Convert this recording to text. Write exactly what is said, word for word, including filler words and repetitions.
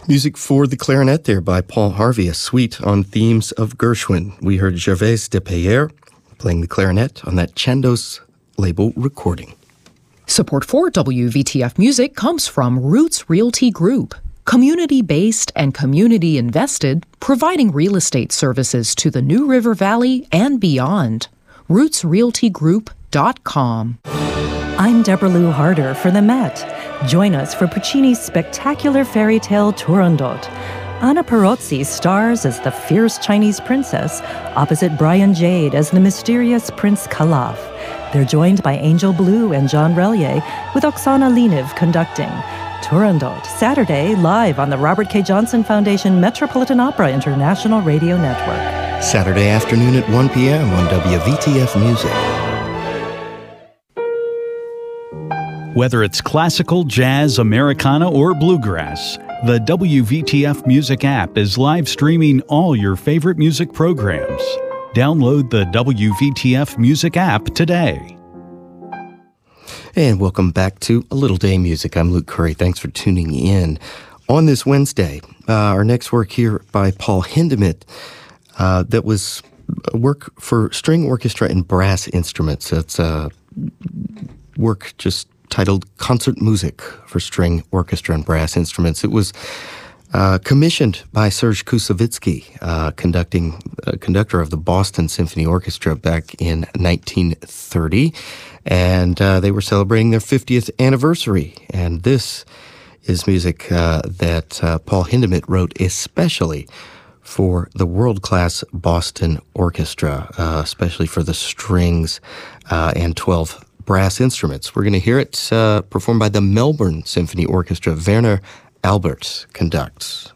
Music for the clarinet there by Paul Harvey, a suite on themes of Gershwin. We heard Gervais Despayre playing the clarinet on that Chandos label recording. Support for W V T F Music comes from Roots Realty Group, community-based and community-invested, providing real estate services to the New River Valley and beyond. roots realty group dot com. I'm Deborah Lou Harder for the Met. Join us for Puccini's spectacular fairy tale Turandot. Anna Perozzi stars as the fierce Chinese princess, opposite Brian Jade as the mysterious Prince Calaf. They're joined by Angel Blue and John Relier, with Oksana Leniv conducting. Turandot, Saturday, live on the Robert K. Johnson Foundation Metropolitan Opera International Radio Network. Saturday afternoon at one p.m. on W V T F Music. Whether it's classical, jazz, Americana, or bluegrass, the W V T F Music app is live streaming all your favorite music programs. Download the W V T F Music app today. And welcome back to A Little Day Music. I'm Luke Curry. Thanks for tuning in. On this Wednesday, uh, our next work here by Paul Hindemith, uh, that was a work for string orchestra and brass instruments. It's a work just titled Concert Music for String Orchestra and Brass Instruments. It was uh, commissioned by Serge Koussevitzky, uh, conducting uh, conductor of the Boston Symphony Orchestra back in nineteen thirty, and uh, they were celebrating their fiftieth anniversary. And this is music uh, that uh, Paul Hindemith wrote especially for the world-class Boston Orchestra, uh, especially for the strings uh, and twelve brass instruments. We're going to hear it uh, performed by the Melbourne Symphony Orchestra. Werner Albert conducts.